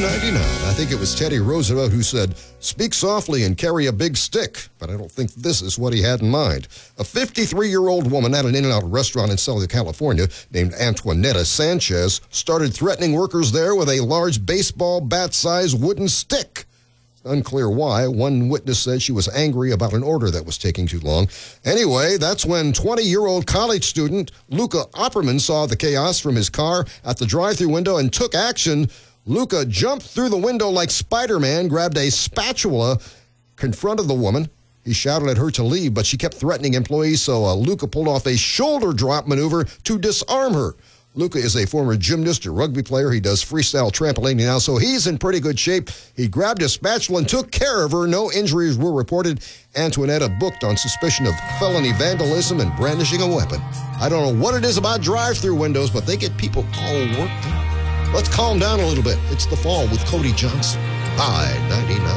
1999. I think it was Teddy Roosevelt who said, "Speak softly and carry a big stick." But I don't think this is what he had in mind. A 53-year-old woman at an In-N-Out restaurant in Southern California named Antoinetta Sanchez started threatening workers there with a large baseball bat-sized wooden stick. Unclear why. One witness said she was angry about an order that was taking too long. Anyway, that's when 20-year-old college student Luca Opperman saw the chaos from his car at the drive-thru window and took action. Luca jumped through the window like Spider-Man, grabbed a spatula, confronted the woman. He shouted at her to leave, but she kept threatening employees, so Luca pulled off a shoulder drop maneuver to disarm her. Luca is a former gymnast, a rugby player. He does freestyle trampolining now, so he's in pretty good shape. He grabbed a spatula and took care of her. No injuries were reported. Antoinetta booked on suspicion of felony vandalism and brandishing a weapon. I don't know what it is about drive-thru windows, but they get people all worked up. Let's calm down a little bit. It's The Fall with Cody Johnson. Hi, 99.